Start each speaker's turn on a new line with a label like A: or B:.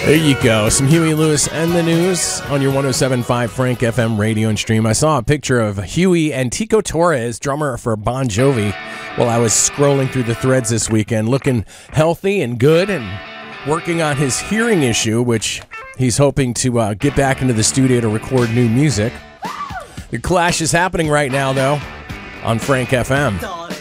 A: There you go. Some Huey Lewis and the News on your 107.5 Frank FM radio and stream. I saw a picture of Huey and Tico Torres, drummer for Bon Jovi, while I was scrolling through the threads this weekend, looking healthy and good and working on his hearing issue, which he's hoping to get back into the studio to record new music. The Clash is happening right now, though, on Frank FM.